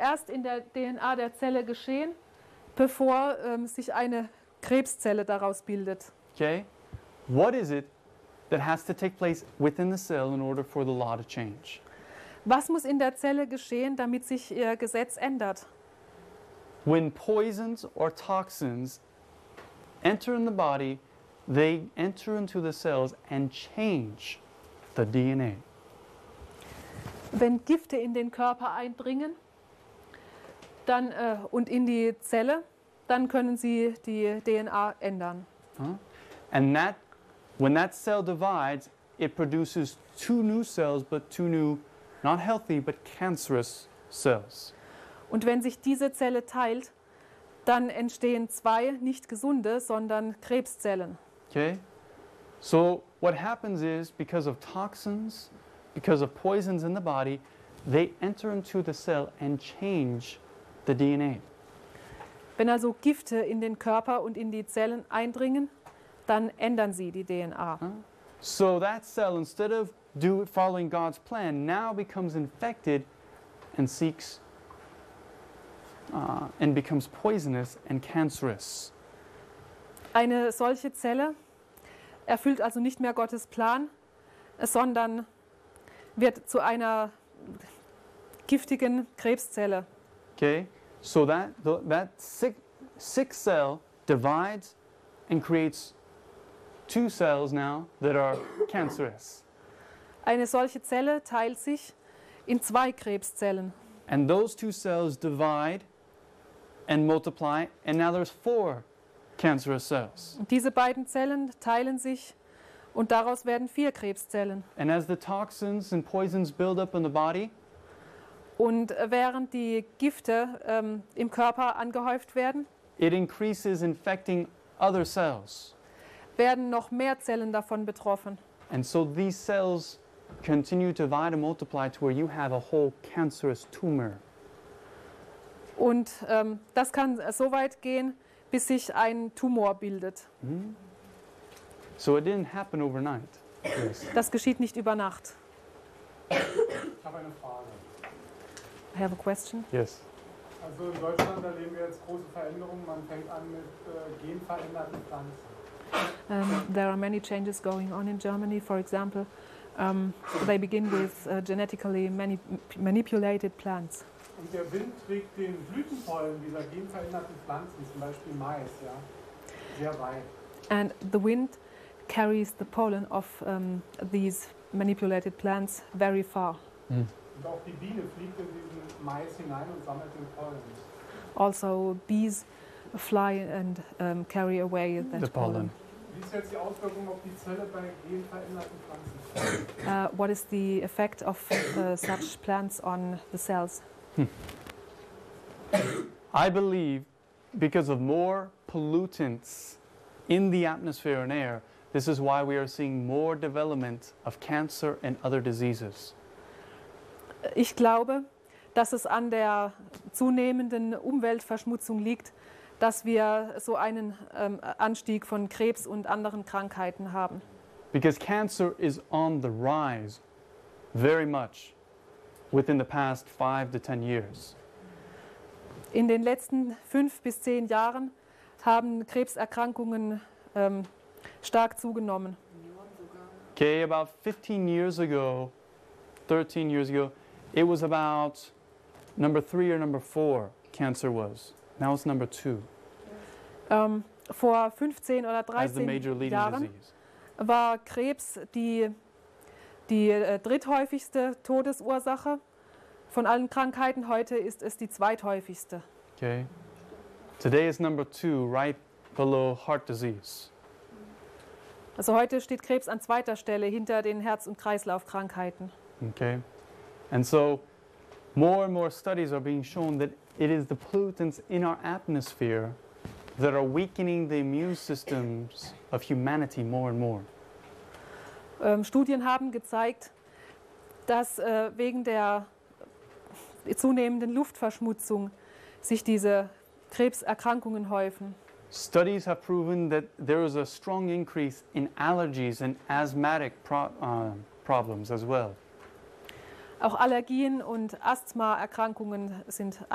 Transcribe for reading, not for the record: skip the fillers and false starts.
zuerst in der DNA der Zelle geschehen, bevor sich eine Krebszelle daraus bildet. Okay? What is it that has to take place within the cell in order for the law to change? Was muss in der Zelle geschehen, damit sich ihr Gesetz ändert? When poisons or toxins enter in the body, they enter into the cells and change the DNA. Wenn Gifte in den Körper eindringen dann, und in die Zelle, dann können sie die DNA ändern. And when that cell divides, it produces two new cells, but two new, not healthy, but cancerous cells. Und wenn sich diese Zelle teilt, dann entstehen zwei nicht gesunde, sondern Krebszellen. Okay? So what happens is, because of toxins, because of poisons in the body, they enter into the cell and change the DNA. Wenn also Gifte in den Körper und in die Zellen eindringen, dann ändern sie die DNA. So that cell, instead of following God's plan, now becomes infected and seeks and becomes poisonous and cancerous. Eine solche Zelle erfüllt also nicht mehr Gottes Plan, sondern wird zu einer giftigen Krebszelle. Okay, so that sick cell divides and creates two cells now that are cancerous. Eine solche Zelle teilt sich in zwei Krebszellen. And those two cells divide and multiply, and now there's four cancerous cells. Und diese beiden Zellen teilen sich und daraus werden 4 Krebszellen. And as the toxins and poisons build up in the body, Und während die Gifte im Körper angehäuft werden, it increases infecting other cells. werden noch mehr Zellen davon betroffen. And so these cells continue to divide and multiply to where you have a whole cancerous tumor. Und das kann so weit gehen, bis sich ein Tumor bildet. So it didn't happen overnight. Yes. Das geschieht nicht über Nacht. Ich habe eine Frage. I have a question. Yes. Also in Deutschland erleben wir jetzt große Veränderungen. Man fängt an mit genveränderten Pflanzen. There are many changes going on in Germany. For example, they begin with genetically manipulated plants. Und der Wind trägt den Blütenpollen dieser genveränderten Pflanzen, zum Beispiel Mais, ja, sehr weit. And the wind carries the pollen of these manipulated plants very far. Und auch die Biene fliegt in diesen Mais hinein und sammelt den Pollen. Also bees fly and carry away The that pollen. pollen. Wie ist jetzt die Auswirkung auf die Zelle bei genveränderten Pflanzen? What is the effect of such plants on the cells? I believe because of more pollutants in the atmosphere and air, this is why we are seeing more development of cancer and other diseases. Ich glaube, dass es an der zunehmenden Umweltverschmutzung liegt, dass wir so einen Anstieg von Krebs und anderen Krankheiten haben. Because cancer is on the rise very much within the past 5 to 10 years. In den letzten 5 bis 10 Jahren haben Krebserkrankungen stark zugenommen. Okay, about 15 years ago, 13 years ago, it was about number 3 or number 4 cancer was. Now it's number 2 Vor 15 oder as the 13 major leading Jahren disease. war Krebs die dritthäufigste Todesursache von allen Krankheiten. Heute ist es die zweithäufigste. Okay. Today is number 2, right below heart disease. Also heute steht Krebs an zweiter Stelle hinter den Herz- und Kreislaufkrankheiten. Okay. And so more and more studies are being shown that it is the pollutants in our atmosphere that are weakening the immune systems of humanity more and more. Studien haben gezeigt, dass wegen der zunehmenden Luftverschmutzung sich diese Krebserkrankungen häufen. Studies have proven that there is a strong increase in allergies and asthmatic problems as well. Auch Allergien und Asthmaerkrankungen sind